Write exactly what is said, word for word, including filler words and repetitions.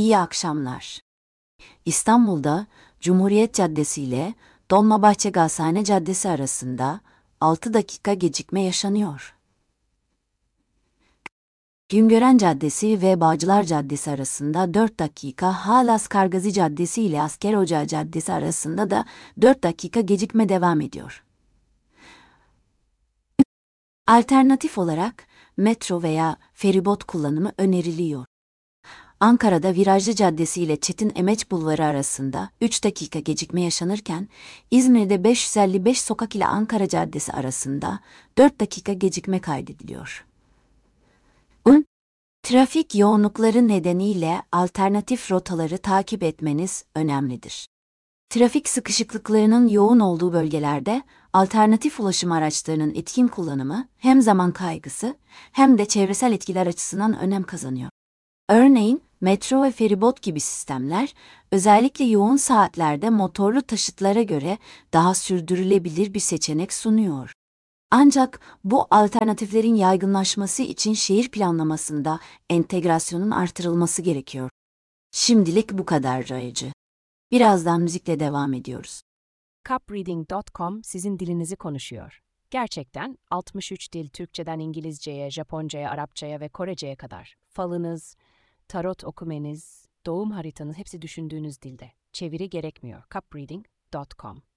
İyi akşamlar. İstanbul'da Cumhuriyet Caddesi ile Dolmabahçe Gazhane Caddesi arasında altı dakika gecikme yaşanıyor. Güngören Caddesi ve Bağcılar Caddesi arasında dört dakika, Halas Kargazi Caddesi ile Askerocağı Caddesi arasında da dört dakika gecikme devam ediyor. Alternatif olarak metro veya feribot kullanımı öneriliyor. Ankara'da Virajlı Caddesi ile Çetin Emeç Bulvarı arasında üç dakika gecikme yaşanırken, İzmir'de beş yüz elli beş Sokak ile Ankara Caddesi arasında dört dakika gecikme kaydediliyor. Trafik yoğunlukları nedeniyle alternatif rotaları takip etmeniz önemlidir. Trafik sıkışıklıklarının yoğun olduğu bölgelerde alternatif ulaşım araçlarının etkin kullanımı hem zaman kaygısı hem de çevresel etkiler açısından önem kazanıyor. Örneğin, metro ve feribot gibi sistemler, özellikle yoğun saatlerde motorlu taşıtlara göre daha sürdürülebilir bir seçenek sunuyor. Ancak bu alternatiflerin yaygınlaşması için şehir planlamasında entegrasyonun artırılması gerekiyor. Şimdilik bu kadar Rayacı. Birazdan müzikle devam ediyoruz. Cupreading nokta com sizin dilinizi konuşuyor. Gerçekten altmış üç dil, Türkçeden İngilizceye, Japoncaya, Arapçaya ve Korece'ye kadar. Falınız, tarot okumeniz, doğum haritanız hepsi düşündüğünüz dilde. Çeviri gerekmiyor. Cupreading nokta com